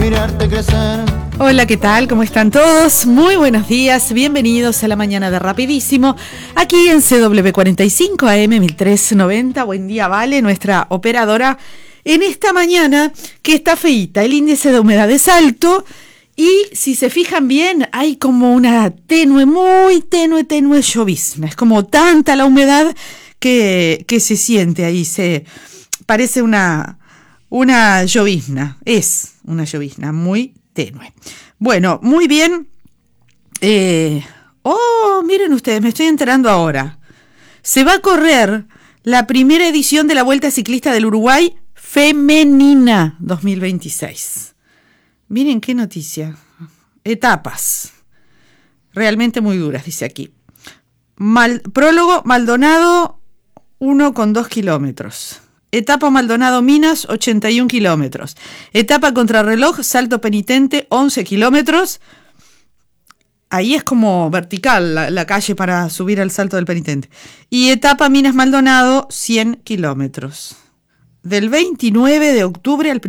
mirarte crecer. Hola, ¿qué tal? ¿Cómo están todos? Muy buenos días, bienvenidos a la mañana de Rapidísimo, aquí en CW45 AM 1390. Buen día, Vale, nuestra operadora, en esta mañana que está feíta, el índice de humedad es alto y si se fijan bien hay como una muy tenue llovizna, es como tanta la humedad que se siente ahí, se parece una llovizna, es una llovizna muy tenue. Bueno, muy bien. Miren ustedes, me estoy enterando ahora. Se va a correr la primera edición de la Vuelta Ciclista del Uruguay Femenina 2026. Miren qué noticia. Etapas. Realmente muy duras, dice aquí. Prólogo Maldonado 1,2 kilómetros. Etapa Maldonado Minas, 81 kilómetros. Etapa contrarreloj, Salto Penitente, 11 kilómetros. Ahí es como vertical la calle para subir al Salto del Penitente. Y etapa Minas Maldonado, 100 kilómetros. Del 29 de octubre al